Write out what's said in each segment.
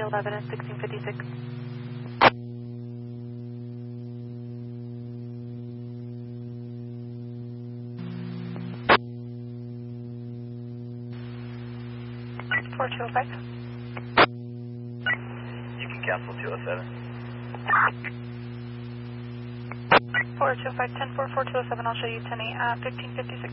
11 and 1656. Four two oh five. You can cancel 207. 425 10-4, 4207, I'll show you 10-8 at 1556.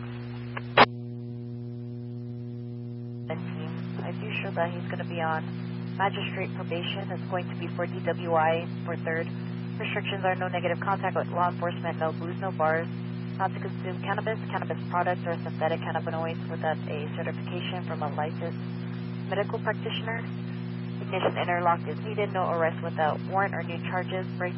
I do show that he's going to be on magistrate probation. It's going to be for DWI for third. Restrictions are no negative contact with law enforcement, no booze, no bars, not to consume cannabis, cannabis products, or synthetic cannabinoids without a certification from a licensed medical practitioner. Ignition interlock is needed. No arrest without warrant or new charges. Break.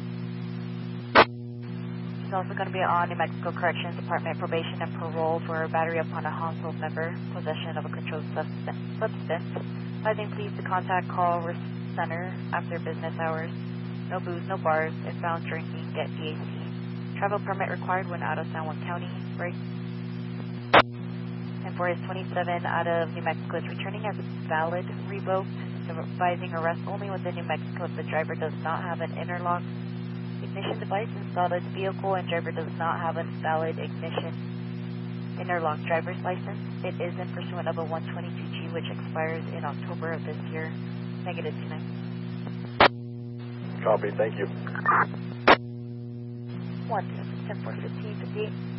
He's also going to be on New Mexico Corrections Department probation and parole for battery upon a household member, possession of a controlled substance. Advising please to contact call center after business hours. No booze, no bars. If found drinking, get DAC. Travel permit required when out of San Juan County. Break. And for his 27 out of New Mexico is returning as valid, revoked. Advising arrest only within New Mexico if the driver does not have an interlock ignition device installed in the vehicle and driver does not have a valid ignition interlock driver's license. It is in pursuant of a 122G which expires in October of this year. Negative 29. Copy, thank you. 1 10 4 15 58.